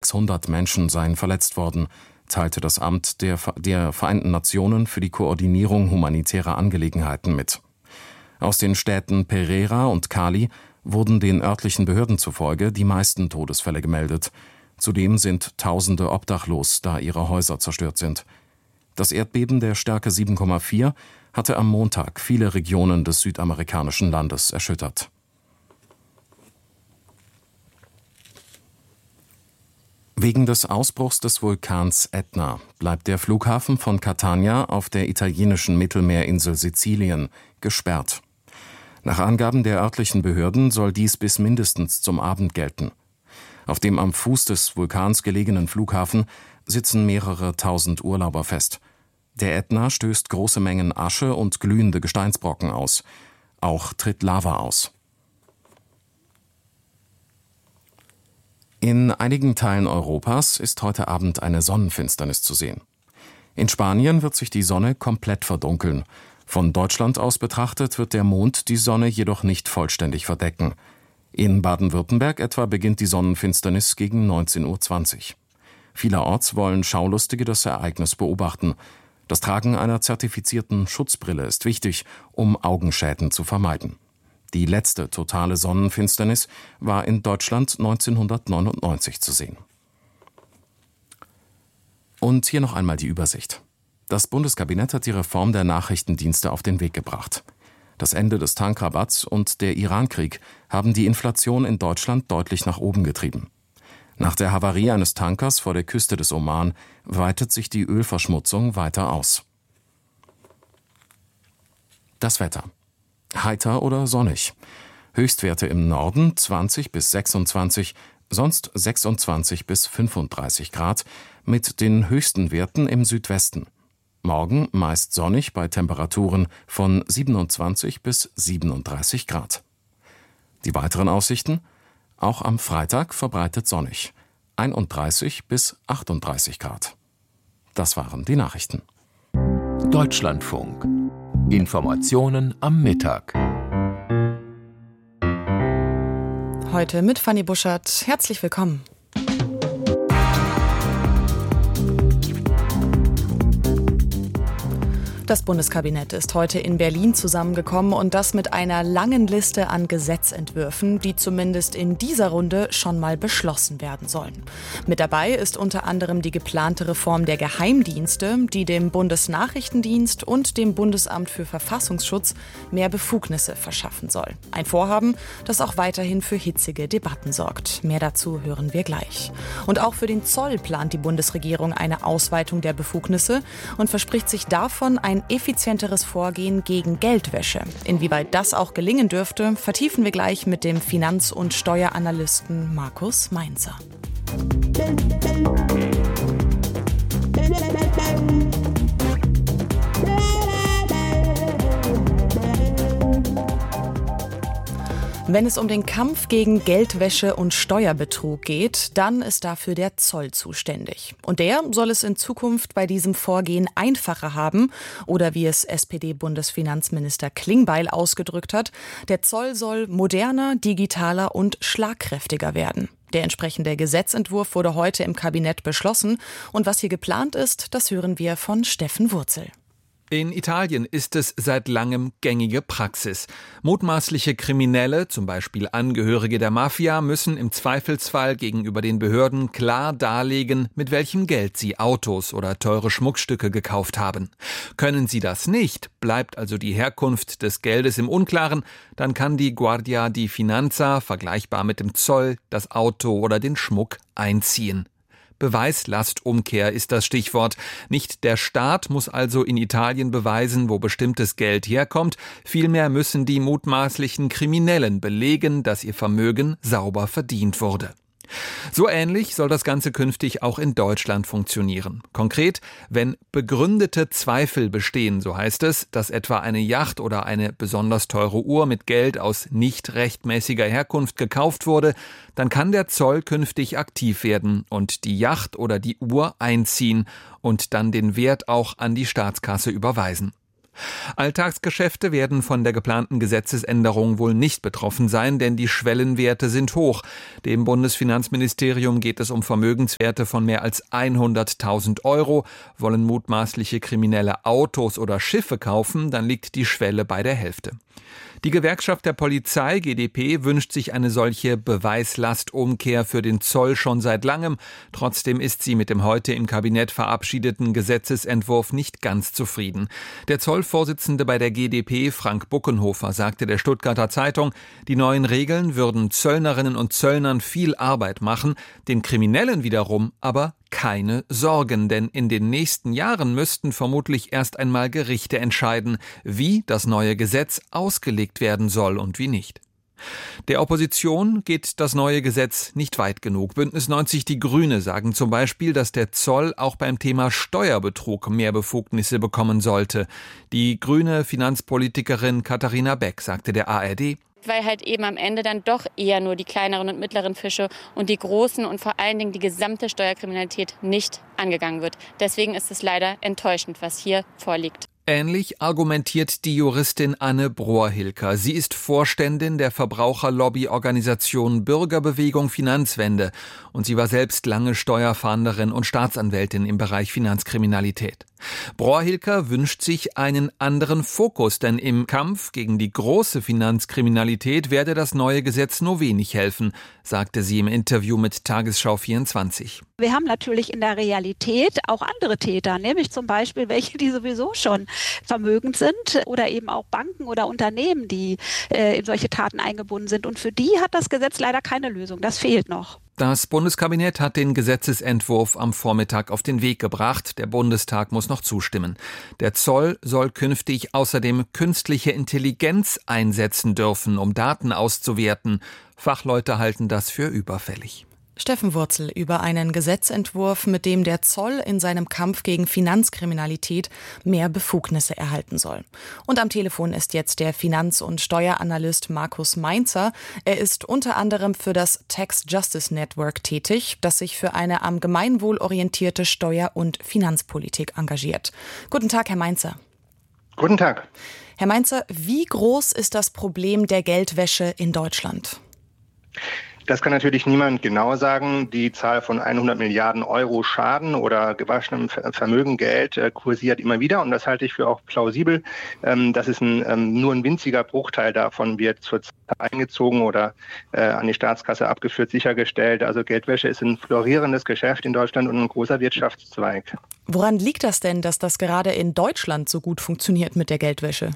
600 Menschen seien verletzt worden, teilte das Amt der Vereinten Nationen für die Koordinierung humanitärer Angelegenheiten mit. Aus den Städten Pereira und Cali wurden den örtlichen Behörden zufolge die meisten Todesfälle gemeldet. Zudem sind Tausende obdachlos, da ihre Häuser zerstört sind. Das Erdbeben der Stärke 7,4 hatte am Montag viele Regionen des südamerikanischen Landes erschüttert. Wegen des Ausbruchs des Vulkans Ätna bleibt der Flughafen von Catania auf der italienischen Mittelmeerinsel Sizilien gesperrt. Nach Angaben der örtlichen Behörden soll dies bis mindestens zum Abend gelten. Auf dem am Fuß des Vulkans gelegenen Flughafen sitzen mehrere tausend Urlauber fest. Der Ätna stößt große Mengen Asche und glühende Gesteinsbrocken aus. Auch tritt Lava aus. In einigen Teilen Europas ist heute Abend eine Sonnenfinsternis zu sehen. In Spanien wird sich die Sonne komplett verdunkeln. Von Deutschland aus betrachtet wird der Mond die Sonne jedoch nicht vollständig verdecken. In Baden-Württemberg etwa beginnt die Sonnenfinsternis gegen 19:20 Uhr. Vielerorts wollen Schaulustige das Ereignis beobachten. Das Tragen einer zertifizierten Schutzbrille ist wichtig, um Augenschäden zu vermeiden. Die letzte totale Sonnenfinsternis war in Deutschland 1999 zu sehen. Und hier noch einmal die Übersicht. Das Bundeskabinett hat die Reform der Nachrichtendienste auf den Weg gebracht. Das Ende des Tankrabatts und der Irankrieg haben die Inflation in Deutschland deutlich nach oben getrieben. Nach der Havarie eines Tankers vor der Küste des Oman weitet sich die Ölverschmutzung weiter aus. Das Wetter. Heiter oder sonnig. Höchstwerte im Norden 20 bis 26, sonst 26 bis 35 Grad, mit den höchsten Werten im Südwesten. Morgen meist sonnig bei Temperaturen von 27 bis 37 Grad. Die weiteren Aussichten? Auch am Freitag verbreitet sonnig. 31 bis 38 Grad. Das waren die Nachrichten. Deutschlandfunk. Informationen am Mittag. Heute mit Fanny Buschert. Herzlich willkommen. Das Bundeskabinett ist heute in Berlin zusammengekommen und das mit einer langen Liste an Gesetzentwürfen, die zumindest in dieser Runde schon mal beschlossen werden sollen. Mit dabei ist unter anderem die geplante Reform der Geheimdienste, die dem Bundesnachrichtendienst und dem Bundesamt für Verfassungsschutz mehr Befugnisse verschaffen soll. Ein Vorhaben, das auch weiterhin für hitzige Debatten sorgt. Mehr dazu hören wir gleich. Und auch für den Zoll plant die Bundesregierung eine Ausweitung der Befugnisse und verspricht sich davon ein effizienteres Vorgehen gegen Geldwäsche. Inwieweit das auch gelingen dürfte, vertiefen wir gleich mit dem Finanz- und Steueranalysten Markus Mainzer. Wenn es um den Kampf gegen Geldwäsche und Steuerbetrug geht, dann ist dafür der Zoll zuständig. Und der soll es in Zukunft bei diesem Vorgehen einfacher haben. Oder wie es SPD-Bundesfinanzminister Klingbeil ausgedrückt hat, der Zoll soll moderner, digitaler und schlagkräftiger werden. Der entsprechende Gesetzentwurf wurde heute im Kabinett beschlossen. Und was hier geplant ist, das hören wir von Steffen Wurzel. In Italien ist es seit langem gängige Praxis. Mutmaßliche Kriminelle, zum Beispiel Angehörige der Mafia, müssen im Zweifelsfall gegenüber den Behörden klar darlegen, mit welchem Geld sie Autos oder teure Schmuckstücke gekauft haben. Können sie das nicht, bleibt also die Herkunft des Geldes im Unklaren, dann kann die Guardia di Finanza, vergleichbar mit dem Zoll, das Auto oder den Schmuck einziehen. Beweislastumkehr ist das Stichwort. Nicht der Staat muss also in Italien beweisen, wo bestimmtes Geld herkommt. Vielmehr müssen die mutmaßlichen Kriminellen belegen, dass ihr Vermögen sauber verdient wurde. So ähnlich soll das Ganze künftig auch in Deutschland funktionieren. Konkret, wenn begründete Zweifel bestehen, so heißt es, dass etwa eine Yacht oder eine besonders teure Uhr mit Geld aus nicht rechtmäßiger Herkunft gekauft wurde, dann kann der Zoll künftig aktiv werden und die Yacht oder die Uhr einziehen und dann den Wert auch an die Staatskasse überweisen. Alltagsgeschäfte werden von der geplanten Gesetzesänderung wohl nicht betroffen sein, denn die Schwellenwerte sind hoch. Dem Bundesfinanzministerium geht es um Vermögenswerte von mehr als 100.000 Euro. Wollen mutmaßliche Kriminelle Autos oder Schiffe kaufen, dann liegt die Schwelle bei der Hälfte. Die Gewerkschaft der Polizei, GdP, wünscht sich eine solche Beweislastumkehr für den Zoll schon seit langem. Trotzdem ist sie mit dem heute im Kabinett verabschiedeten Gesetzesentwurf nicht ganz zufrieden. Der Zollvorsitzende bei der GdP, Frank Buckenhofer, sagte der Stuttgarter Zeitung, die neuen Regeln würden Zöllnerinnen und Zöllnern viel Arbeit machen, den Kriminellen wiederum aber keine Sorgen, denn in den nächsten Jahren müssten vermutlich erst einmal Gerichte entscheiden, wie das neue Gesetz ausgelegt werden soll und wie nicht. Der Opposition geht das neue Gesetz nicht weit genug. Bündnis 90 Die Grüne sagen zum Beispiel, dass der Zoll auch beim Thema Steuerbetrug mehr Befugnisse bekommen sollte. Die grüne Finanzpolitikerin Katharina Beck sagte der ARD: Weil halt eben am Ende dann doch eher nur die kleineren und mittleren Fische und die großen und vor allen Dingen die gesamte Steuerkriminalität nicht angegangen wird. Deswegen ist es leider enttäuschend, was hier vorliegt. Ähnlich argumentiert die Juristin Anne Brohr-Hilker. Sie ist Vorständin der Verbraucherlobbyorganisation Bürgerbewegung Finanzwende und sie war selbst lange Steuerfahnderin und Staatsanwältin im Bereich Finanzkriminalität. Brohr-Hilker wünscht sich einen anderen Fokus, denn im Kampf gegen die große Finanzkriminalität werde das neue Gesetz nur wenig helfen, sagte sie im Interview mit Tagesschau 24. Wir haben natürlich in der Realität auch andere Täter, nämlich zum Beispiel welche, die sowieso schon vermögend sind oder eben auch Banken oder Unternehmen, die in solche Taten eingebunden sind. Und für die hat das Gesetz leider keine Lösung. Das fehlt noch. Das Bundeskabinett hat den Gesetzesentwurf am Vormittag auf den Weg gebracht. Der Bundestag muss noch zustimmen. Der Zoll soll künftig außerdem künstliche Intelligenz einsetzen dürfen, um Daten auszuwerten. Fachleute halten das für überfällig. Steffen Wurzel über einen Gesetzentwurf, mit dem der Zoll in seinem Kampf gegen Finanzkriminalität mehr Befugnisse erhalten soll. Und am Telefon ist jetzt der Finanz- und Steueranalyst Markus Mainzer. Er ist unter anderem für das Tax Justice Network tätig, das sich für eine am Gemeinwohl orientierte Steuer- und Finanzpolitik engagiert. Guten Tag, Herr Mainzer. Guten Tag. Herr Mainzer, wie groß ist das Problem der Geldwäsche in Deutschland? Das kann natürlich niemand genau sagen. Die Zahl von 100 Milliarden Euro Schaden oder gewaschenem Vermögen, Geld, kursiert immer wieder. Und das halte ich für auch plausibel. Das ist nur ein winziger Bruchteil davon wird zurzeit eingezogen oder an die Staatskasse abgeführt, sichergestellt. Also Geldwäsche ist ein florierendes Geschäft in Deutschland und ein großer Wirtschaftszweig. Woran liegt das denn, dass das gerade in Deutschland so gut funktioniert mit der Geldwäsche?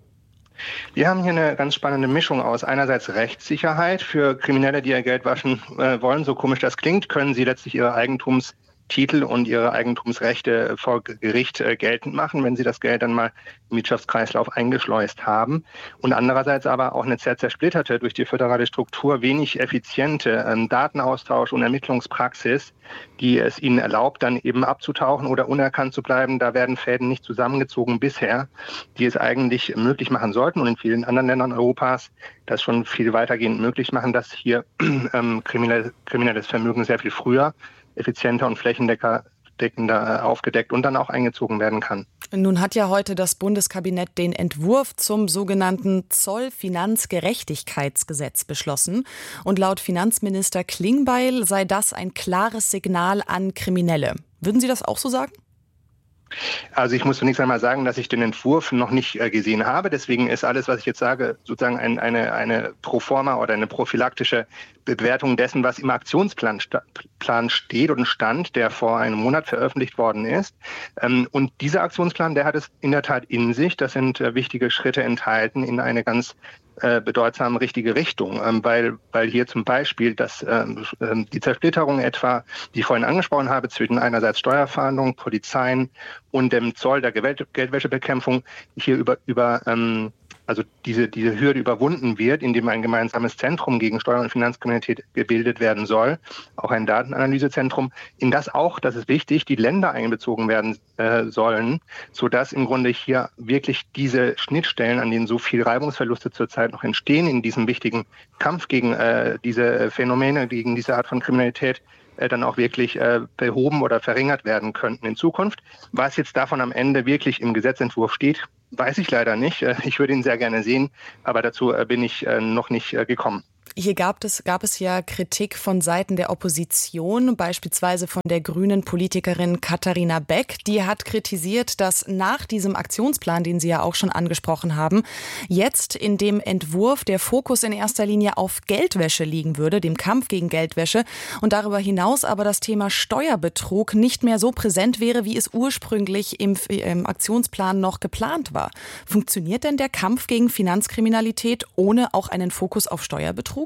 Wir haben hier eine ganz spannende Mischung aus einerseits Rechtssicherheit für Kriminelle, die ihr Geld waschen wollen. So komisch das klingt, können sie letztlich ihre Eigentumstitel und ihre Eigentumsrechte vor Gericht geltend machen, wenn sie das Geld dann mal im Wirtschaftskreislauf eingeschleust haben. Und andererseits aber auch eine sehr zersplitterte, durch die föderale Struktur wenig effiziente Datenaustausch und Ermittlungspraxis, die es ihnen erlaubt, dann eben abzutauchen oder unerkannt zu bleiben. Da werden Fäden nicht zusammengezogen bisher, die es eigentlich möglich machen sollten und in vielen anderen Ländern Europas das schon viel weitergehend möglich machen, dass hier kriminelles Vermögen sehr viel früher, effizienter und flächendeckender aufgedeckt und dann auch eingezogen werden kann. Nun hat ja heute das Bundeskabinett den Entwurf zum sogenannten Zollfinanzgerechtigkeitsgesetz beschlossen. Und laut Finanzminister Klingbeil sei das ein klares Signal an Kriminelle. Würden Sie das auch so sagen? Also ich muss zunächst einmal sagen, dass ich den Entwurf noch nicht gesehen habe. Deswegen ist alles, was ich jetzt sage, sozusagen eine Proforma oder eine prophylaktische Bewertung dessen, was im Aktionsplan steht und stand, der vor einem Monat veröffentlicht worden ist. Und dieser Aktionsplan, der hat es in der Tat in sich. Das sind wichtige Schritte enthalten in eine ganz bedeutsam richtige Richtung, weil hier zum Beispiel die Zersplitterung etwa, die ich vorhin angesprochen habe, zwischen einerseits Steuerfahndung, Polizeien und dem Zoll der Geldwäschebekämpfung hier also diese Hürde überwunden wird, indem ein gemeinsames Zentrum gegen Steuer- und Finanzkriminalität gebildet werden soll, auch ein Datenanalysezentrum, in das auch, das ist wichtig, die Länder einbezogen werden sollen, sodass im Grunde hier wirklich diese Schnittstellen, an denen so viel Reibungsverluste zurzeit noch entstehen, in diesem wichtigen Kampf gegen diese Phänomene, gegen diese Art von Kriminalität, dann auch wirklich behoben oder verringert werden könnten in Zukunft. Was jetzt davon am Ende wirklich im Gesetzentwurf steht, weiß ich leider nicht. Ich würde ihn sehr gerne sehen, aber dazu bin ich noch nicht gekommen. Hier gab es ja Kritik von Seiten der Opposition, beispielsweise von der grünen Politikerin Katharina Beck. Die hat kritisiert, dass nach diesem Aktionsplan, den Sie ja auch schon angesprochen haben, jetzt in dem Entwurf der Fokus in erster Linie auf Geldwäsche liegen würde, dem Kampf gegen Geldwäsche, und darüber hinaus aber das Thema Steuerbetrug nicht mehr so präsent wäre, wie es ursprünglich im Aktionsplan noch geplant war. Funktioniert denn der Kampf gegen Finanzkriminalität ohne auch einen Fokus auf Steuerbetrug?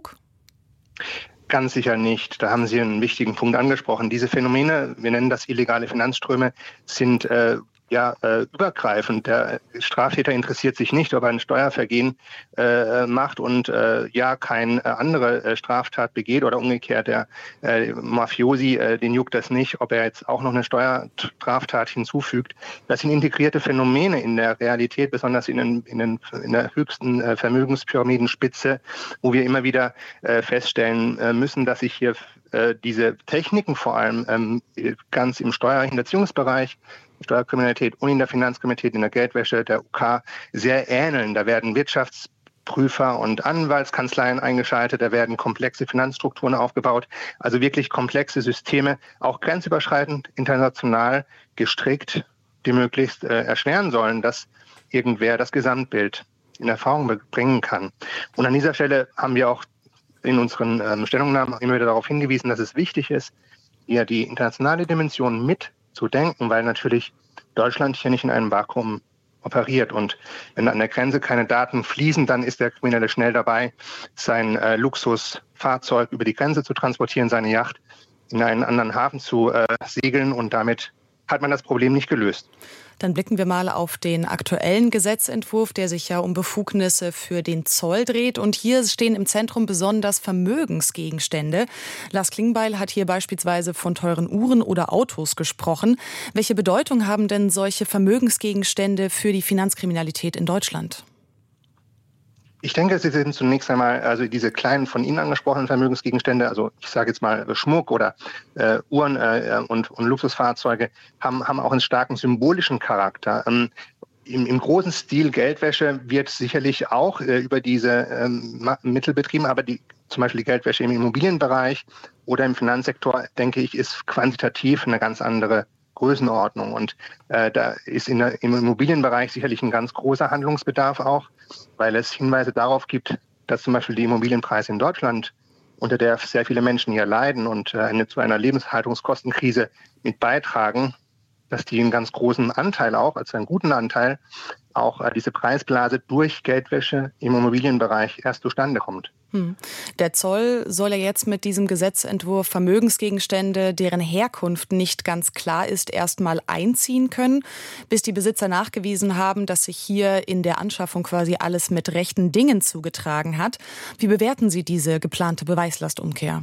Ganz sicher nicht. Da haben Sie einen wichtigen Punkt angesprochen. Diese Phänomene, wir nennen das illegale Finanzströme, sind übergreifend. Der Straftäter interessiert sich nicht, ob er ein Steuervergehen macht und keine andere Straftat begeht oder umgekehrt. Der Mafiosi, den juckt das nicht, ob er jetzt auch noch eine Steuerstraftat hinzufügt. Das sind integrierte Phänomene in der Realität, besonders in der höchsten Vermögenspyramidenspitze, wo wir immer wieder feststellen müssen, dass sich hier diese Techniken vor allem ganz im Steuerhinterziehungsbereich, Steuerkriminalität und in der Finanzkriminalität, in der Geldwäsche, der UK sehr ähneln. Da werden Wirtschaftsprüfer und Anwaltskanzleien eingeschaltet, da werden komplexe Finanzstrukturen aufgebaut, also wirklich komplexe Systeme, auch grenzüberschreitend, international gestrickt, die möglichst erschweren sollen, dass irgendwer das Gesamtbild in Erfahrung bringen kann. Und an dieser Stelle haben wir auch in unseren Stellungnahmen immer wieder darauf hingewiesen, dass es wichtig ist, hier die internationale Dimension mitzudenken, weil natürlich Deutschland hier nicht in einem Vakuum operiert. Und wenn an der Grenze keine Daten fließen, dann ist der Kriminelle schnell dabei, sein Luxusfahrzeug über die Grenze zu transportieren, seine Yacht in einen anderen Hafen zu segeln, und damit hat man das Problem nicht gelöst. Dann blicken wir mal auf den aktuellen Gesetzentwurf, der sich ja um Befugnisse für den Zoll dreht. Und hier stehen im Zentrum besonders Vermögensgegenstände. Lars Klingbeil hat hier beispielsweise von teuren Uhren oder Autos gesprochen. Welche Bedeutung haben denn solche Vermögensgegenstände für die Finanzkriminalität in Deutschland? Ich denke, sie sind zunächst einmal, also diese kleinen von Ihnen angesprochenen Vermögensgegenstände, also ich sage jetzt mal Schmuck oder Uhren und Luxusfahrzeuge, haben auch einen starken symbolischen Charakter. Im großen Stil Geldwäsche wird sicherlich auch über diese Mittel betrieben, aber zum Beispiel die Geldwäsche im Immobilienbereich oder im Finanzsektor, denke ich, ist quantitativ eine ganz andere Größenordnung. Und da ist im Immobilienbereich sicherlich ein ganz großer Handlungsbedarf auch, weil es Hinweise darauf gibt, dass zum Beispiel die Immobilienpreise in Deutschland, unter der sehr viele Menschen hier leiden und zu einer Lebenshaltungskostenkrise mit beitragen, dass die einen ganz großen Anteil auch, also einen guten Anteil, auch diese Preisblase durch Geldwäsche im Immobilienbereich erst zustande kommt. Der Zoll soll ja jetzt mit diesem Gesetzentwurf Vermögensgegenstände, deren Herkunft nicht ganz klar ist, erstmal einziehen können, bis die Besitzer nachgewiesen haben, dass sich hier in der Anschaffung quasi alles mit rechten Dingen zugetragen hat. Wie bewerten Sie diese geplante Beweislastumkehr?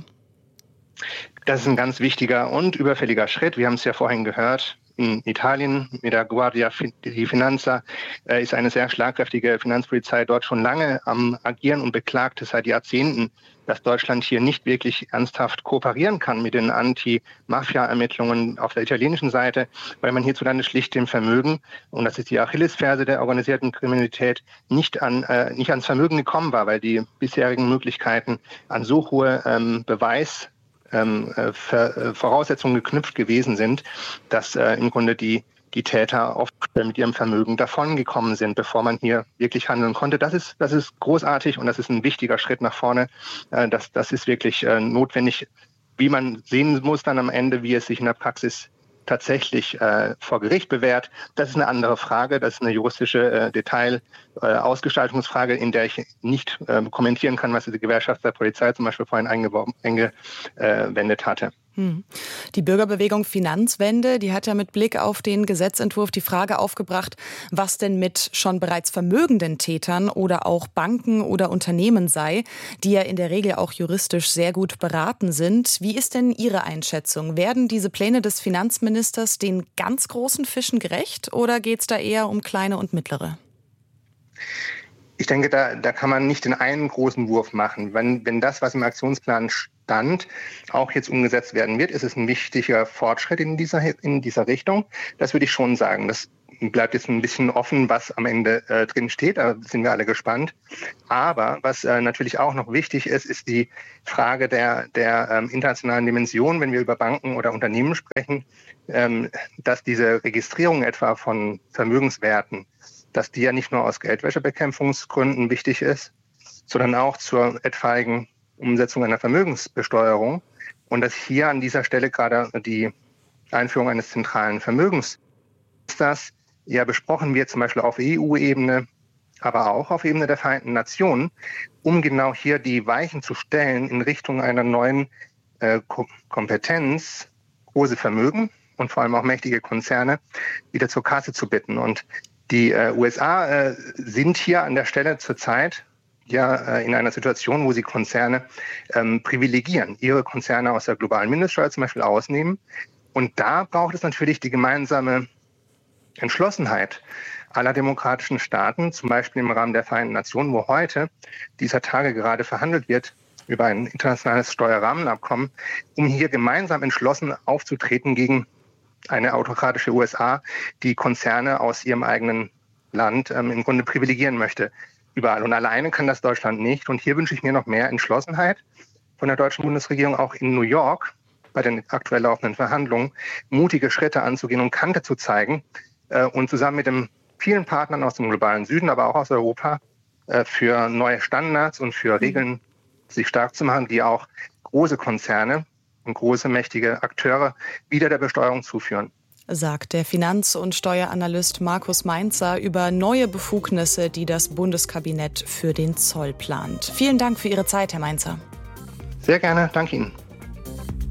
Das ist ein ganz wichtiger und überfälliger Schritt. Wir haben es ja vorhin gehört. In Italien mit der Guardia di Finanza ist eine sehr schlagkräftige Finanzpolizei dort schon lange am Agieren und beklagt es seit Jahrzehnten, dass Deutschland hier nicht wirklich ernsthaft kooperieren kann mit den Anti-Mafia-Ermittlungen auf der italienischen Seite, weil man hierzulande schlicht dem Vermögen, und das ist die Achillesferse der organisierten Kriminalität, nicht ans Vermögen gekommen war, weil die bisherigen Möglichkeiten an so hohe Voraussetzungen geknüpft gewesen sind, dass im Grunde die Täter oft mit ihrem Vermögen davongekommen sind, bevor man hier wirklich handeln konnte. Das ist großartig und das ist ein wichtiger Schritt nach vorne. Das ist wirklich notwendig. Wie man sehen muss dann am Ende, wie es sich in der Praxis tatsächlich vor Gericht bewährt, das ist eine andere Frage. Das ist eine juristische Ausgestaltungsfrage, in der ich nicht kommentieren kann, was die Gewerkschaft der Polizei zum Beispiel vorhin eingewendet hatte. Die Bürgerbewegung Finanzwende, die hat ja mit Blick auf den Gesetzentwurf die Frage aufgebracht, was denn mit schon bereits vermögenden Tätern oder auch Banken oder Unternehmen sei, die ja in der Regel auch juristisch sehr gut beraten sind. Wie ist denn Ihre Einschätzung? Werden diese Pläne des Finanzministers den ganz großen Fischen gerecht oder geht es da eher um kleine und mittlere? Ich denke, da kann man nicht den einen großen Wurf machen. Wenn das, was im Aktionsplan Stand auch jetzt umgesetzt werden wird, ist es ein wichtiger Fortschritt in dieser Richtung. Das würde ich schon sagen. Das bleibt jetzt ein bisschen offen, was am Ende drin steht. Da sind wir alle gespannt. Aber was natürlich auch noch wichtig ist, ist die Frage der internationalen Dimension, wenn wir über Banken oder Unternehmen sprechen, dass diese Registrierung etwa von Vermögenswerten, dass die ja nicht nur aus Geldwäschebekämpfungsgründen wichtig ist, sondern auch zur etwaigen Umsetzung einer Vermögensbesteuerung. Und dass hier an dieser Stelle gerade die Einführung eines zentralen Vermögensregisters ja besprochen wird, zum Beispiel auf EU-Ebene, aber auch auf Ebene der Vereinten Nationen, um genau hier die Weichen zu stellen in Richtung einer neuen Kompetenz, große Vermögen und vor allem auch mächtige Konzerne wieder zur Kasse zu bitten. Und die USA sind hier an der Stelle zurzeit ja in einer Situation, wo sie Konzerne privilegieren, ihre Konzerne aus der globalen Mindeststeuer zum Beispiel ausnehmen. Und da braucht es natürlich die gemeinsame Entschlossenheit aller demokratischen Staaten, zum Beispiel im Rahmen der Vereinten Nationen, wo heute dieser Tage gerade verhandelt wird über ein internationales Steuerrahmenabkommen, um hier gemeinsam entschlossen aufzutreten gegen eine autokratische USA, die Konzerne aus ihrem eigenen Land im Grunde privilegieren möchte. Überall. Und alleine kann das Deutschland nicht. Und hier wünsche ich mir noch mehr Entschlossenheit von der deutschen Bundesregierung, auch in New York bei den aktuell laufenden Verhandlungen mutige Schritte anzugehen und Kante zu zeigen und zusammen mit den vielen Partnern aus dem globalen Süden, aber auch aus Europa, für neue Standards und für Regeln sich stark zu machen, die auch große Konzerne und große mächtige Akteure wieder der Besteuerung zuführen. Sagt der Finanz- und Steueranalyst Markus Mainzer über neue Befugnisse, die das Bundeskabinett für den Zoll plant. Vielen Dank für Ihre Zeit, Herr Mainzer. Sehr gerne, danke Ihnen.